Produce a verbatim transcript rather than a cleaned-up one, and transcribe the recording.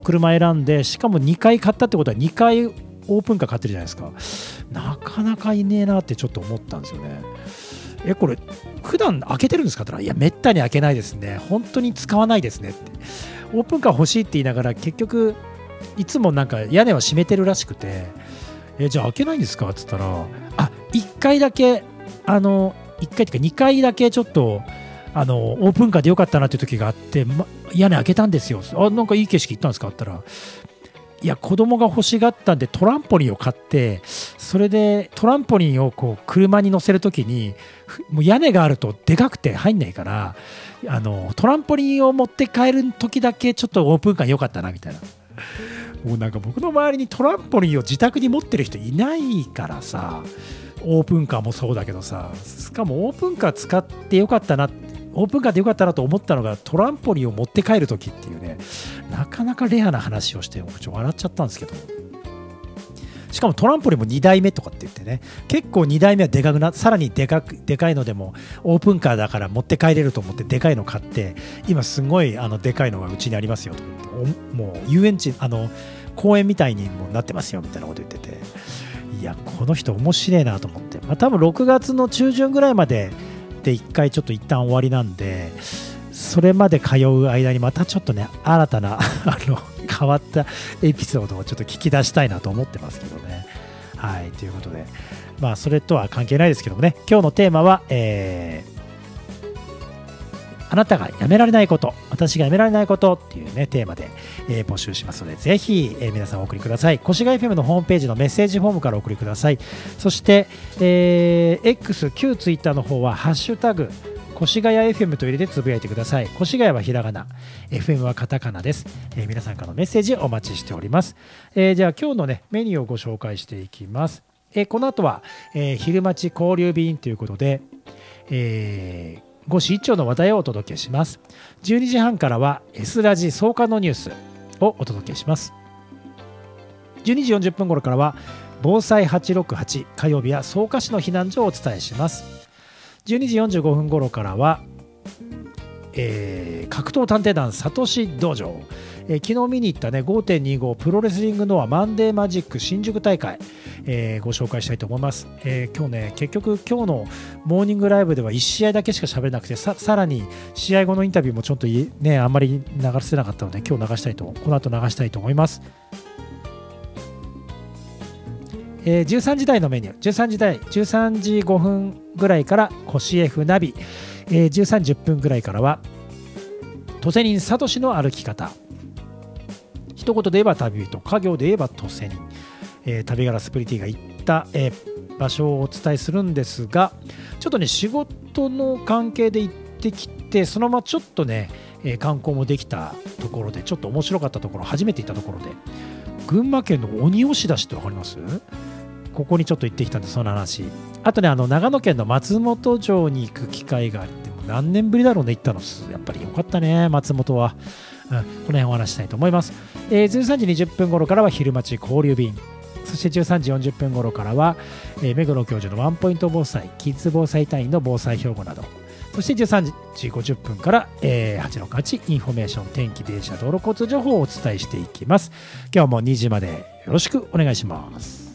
車選んで、しかもにかい買ったってことはにかいオープンカー買ってるじゃないですか。なかなかいねえなってちょっと思ったんですよね。えこれ普段開けてるんですかって言ったら、いやめったに開けないですね、本当に使わないですねって。オープンカー欲しいって言いながら結局いつもなんか屋根は閉めてるらしくて、えじゃあ開けないんですかって言ったら、あいっかいだけあのいっかいっていうかにかいだけちょっとあのオープンカーでよかったなっていう時があって、ま、屋根開けたんですよ。あなんかいい景色行ったんですかって言ったら、いや子供が欲しがったんでトランポリンを買って、それでトランポリンをこう車に乗せるときにもう屋根があるとでかくて入んないから、あのトランポリンを持って帰るときだけちょっとオープンカー良かったなみたいな。もうなんか僕の周りにトランポリンを自宅に持ってる人いないからさ、オープンカーもそうだけどさ、しかもオープンカー使ってよかったな、オープンカーでよかったなと思ったのがトランポリンを持って帰るときっていうね、なかなかレアな話をして僕ちょっと笑っちゃったんですけど、しかもトランポリンもにだいめとかって言ってね、結構にだいめはでかくな、さらにでかくでかいのでもオープンカーだから持って帰れると思ってでかいの買って、今すごいあのでかいのがうちにありますよと言って、もう遊園地あの公園みたいにもなってますよみたいなこと言ってて、いやこの人面白いなと思って、まあ、多分ろくがつの中旬ぐらいまででいっかいちょっと一旦終わりなんで、それまで通う間にまたちょっとね新たなあの変わったエピソードをちょっと聞き出したいなと思ってますけどね。はい、ということで、まあそれとは関係ないですけどもね、今日のテーマは、えーあなたがやめられないこと、私がやめられないことっていうねテーマで、えー、募集しますので、ぜひ、えー、皆さんお送りください。越谷 エフエム のホームページのメッセージフォームからお送りください。そして、えー、X、旧ツイッターの方はハッシュタグ越谷 エフエム と入れてつぶやいてください。越谷はひらがな、エフエム はカタカナです。えー、皆さんからのメッセージお待ちしております。えー、じゃあ今日のねメニューをご紹介していきます。えー、この後は、えー、昼待ち交流便ということで、えー五市一町の話題をお届けします。じゅうにじはんからは S ラジ草加のニュースをお届けします。じゅうにじよんじゅっぷん頃からは防災はちろくはち、火曜日は草加市の避難所をお伝えします。じゅうにじよんじゅうごふん頃からは、えー、格闘探偵団サトシ道場、えー、昨日見に行ったね ごてんにご プロレスリングノアマンデーマジック新宿大会、えー、ご紹介したいと思います。えー、今日ね結局今日のモーニングライブではいち試合だけしか喋れなくて、 さ, さらに試合後のインタビューもちょっとねあんまり流せなかったので、今日流したいとこの後流したいと思います。えー、じゅうさんじ台のメニュー、じゅうさんじ台じゅうさんじごふんぐらいから越 F ナビ、えー、じゅうさんじじゅっぷんぐらいからは土瀬人サトシの歩き方、一言で言えば旅人、家業で言えば土瀬人、えー、旅柄スプリティが行った、えー、場所をお伝えするんですが、ちょっとね仕事の関係で行ってきて、そのままちょっとね、えー、観光もできたところで、ちょっと面白かったところ、初めて行ったところで、群馬県の鬼押出しって分かります？ここにちょっと行ってきたんで、その話。あとね、あの長野県の松本城に行く機会があって、もう何年ぶりだろうね、行ったの。やっぱりよかったね、松本は。うん、この辺お話したいと思います。えー、じゅうさんじにじゅっぷん頃からは昼待ち交流便。そしてじゅうさんじよんじゅっぷん頃からは、えー、目黒教授のワンポイント防災、キッズ防災隊員の防災標語など。そしてじゅうさんじごじゅっぷんから、えー、はちろくはちインフォメーション、天気、電車、道路交通情報をお伝えしていきます。今日もにじまでよろしくお願いします。